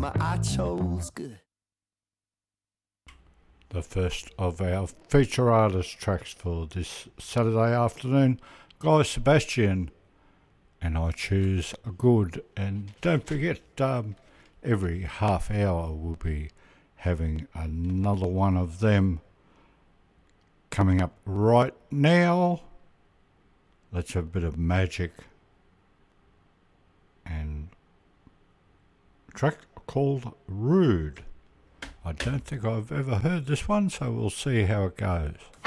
Mama, I chose good. The first of our feature artist tracks for this Saturday afternoon, Guy Sebastian, and I choose good. And don't forget, every half hour we'll be having another one of them coming up right now. Let's have a bit of magic and a track called Rude. I don't think I've ever heard this one, so we'll see how it goes.